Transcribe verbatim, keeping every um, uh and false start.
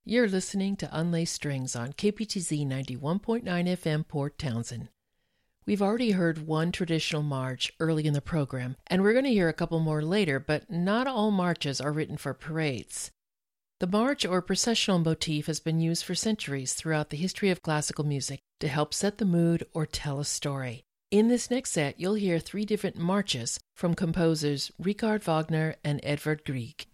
You're listening to Unlaced Strings on K P T Z ninety-one point nine F M Port Townsend. We've already heard one traditional march early in the program, and we're going to hear a couple more later, but not all marches are written for parades. The march or processional motif has been used for centuries throughout the history of classical music to help set the mood or tell a story. In this next set, you'll hear three different marches from composers Richard Wagner and Edvard Grieg.